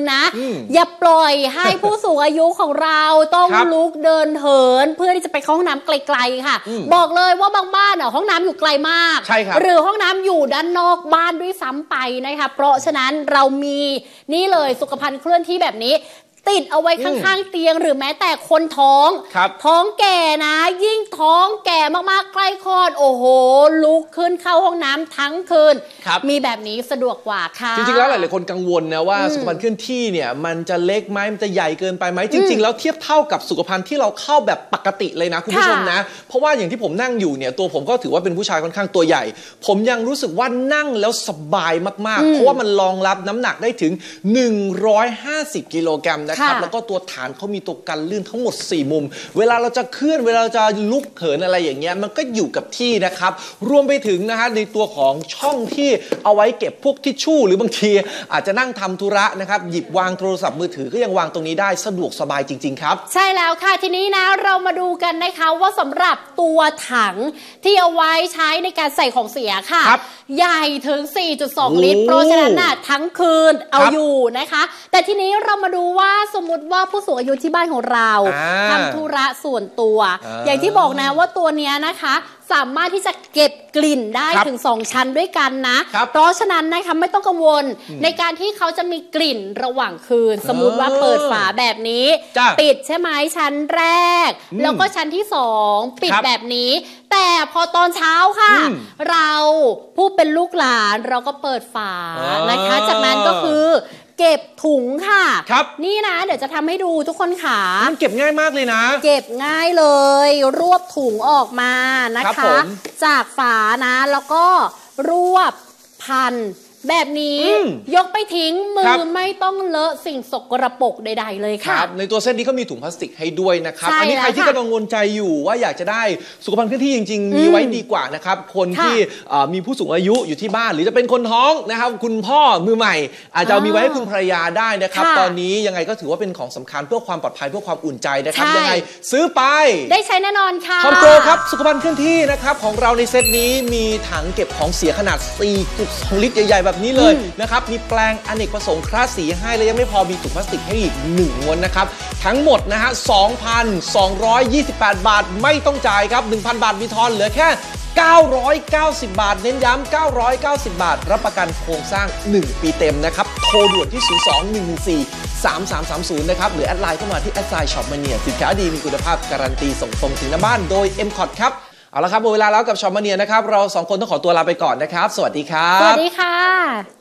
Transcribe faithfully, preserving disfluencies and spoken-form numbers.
นะ อย่าปล่อยให้ผู้สูงอายุของเราต้องลุกเดินเหินเพื่อที่จะไปเข้าห้องน้ำไกลๆค่ะบอกเลยว่าบางบ้านอ่ะห้องน้ำอยู่ไกลมากหรือห้องน้ำอยู่ด้านนอกบ้านด้วยซ้ำไปนะคะเพราะฉะนั้นเรามีนี่เลยสุขภัณฑ์เคลื่อนที่แบบนี้ติดเอาไว้ข้างๆเตียงหรือแม้แต่คนท้องท้องแก่นะยิ่งท้องแก่มากๆใกล้คลอดโอ้โหลุกขึ้นเข้าห้องน้ำทั้งคืนมีแบบนี้สะดวกกว่าค่ะจริงๆแล้วหลายๆคนกังวลนะว่าสุขภัณฑ์เคลื่อนที่เนี่ยมันจะเล็กไหมมันจะใหญ่เกินไปไหมจริงๆแล้วเทียบเท่ากับสุขภัณฑ์ที่เราเข้าแบบปกติเลยนะคุณผู้ชมนะเพราะว่าอย่างที่ผมนั่งอยู่เนี่ยตัวผมก็ถือว่าเป็นผู้ชายค่อนข้างตัวใหญ่ผมยังรู้สึกว่านั่งแล้วสบายมากๆเพราะว่ามันรองรับน้ำหนักได้ถึงหนึ่งร้อยห้าสิบกิโลกรัมนะครับแล้วก็ตัวฐานเขามีตัวกันลื่นทั้งหมดสี่มุมเวลาเราจะเคลื่อนเวลาเราจะลุกเหินอะไรอย่างเงี้ยมันก็อยู่กับที่นะครับรวมไปถึงนะฮะในตัวของช่องที่เอาไว้เก็บพวกทิชชู่หรือบางทีอาจจะนั่งทำธุระนะครับหยิบวางโทรศัพท์มือถือก็ยังวางตรงนี้ได้สะดวกสบายจริงๆครับใช่แล้วค่ะทีนี้นะเรามาดูกันนะคะว่าสำหรับตัวถังที่เอาไว้ใช้ในการใส่ของเสียค่ะใหญ่ถึง สี่จุดสอง ลิตรเพราะฉะนั้นน่ะทั้งคืนเอาอยู่นะคะแต่ทีนี้เรามาดูว่าสมมติว่าผู้สูงอายุที่บ้านของเราทำธุระส่วนตัวอย่างที่บอกนะว่าตัวนี้นะคะสามารถที่จะเก็บกลิ่นได้ถึงสองชั้นด้วยกันนะเพราะฉะนั้นนะคะไม่ต้องกังวลในการที่เขาจะมีกลิ่นระหว่างคืนสมมุติว่าเปิดฝาแบบนี้ปิดใช่ไหมชั้นแรกแล้วก็ชั้นที่สองปิดแบบนี้แต่พอตอนเช้าค่ะเราผู้เป็นลูกหลานเราก็เปิดฝานะคะจากนั้นก็คือเก็บถุงค่ะนี่นะเดี๋ยวจะทำให้ดูทุกคนค่ะมันเก็บง่ายมากเลยนะเก็บง่ายเลยรวบถุงออกมานะคะจากฝานะแล้วก็รวบพันแบบนี้ยกไปทิ้งมือไม่ต้องเลอะสิ่งสกปรกใดๆเลยค่ะในตัวเส้นนี้ก็มีถุงพลาสติกให้ด้วยนะครับอันนี้ใครที่กำลังกังวลใจอยู่ว่าอยากจะได้สุขภัณฑ์เคลื่อนที่จริงๆมีไว้ดีกว่านะครับคนที่มีผู้สูงอายุอยู่ที่บ้านหรือจะเป็นคนท้องนะครับคุณพ่อมือใหม่อาจจะมีไว้ให้คุณภรรยาได้นะครับตอนนี้ยังไงก็ถือว่าเป็นของสำคัญเพื่อความปลอดภัยเพื่อความอุ่นใจนะครับยังไงซื้อไปได้ใช้แน่นอนค่ะคอมโปรครับสุขภัณฑ์เคลื่อนที่นะครับของเราในเซตนี้มีถังเก็บของเสียขนาด สี่จุดสอง ลิตรใหญ่ๆแบบนี้เลยนะครับมีแปลงอเนกประสงค์คลาสสีให้และยังไม่พอมีถุงพลาสติกให้อีกหนึ่งม้วนนะครับทั้งหมดนะฮะ สองพันสองร้อยยี่สิบแปด บาทไม่ต้องจ่ายครับ หนึ่งพัน บาทมีทอนเหลือแค่เก้าร้อยเก้าสิบ บาทเน้นย้ำเก้าร้อยเก้าสิบ บาทรับประกันโครงสร้างหนึ่งปีเต็มนะครับโทรด่วนที่ศูนย์ สอง หนึ่ง หนึ่ง สี่ สาม สาม สาม ศูนย์นะครับหรือแอดไลน์เข้ามาที่แอดไซน์ช็อปมาเนียสินค้าดีมีคุณภาพการันตีส่งตรงถึงหน้าบ้านโดย เอ็ม คอร์ด ครับเอาละครับหมดเวลาแล้วกับช็อปมาเนียนะครับเราสองคนต้องขอตัวลาไปก่อนนะครับสวัสดีครับสวัสดีค่ะ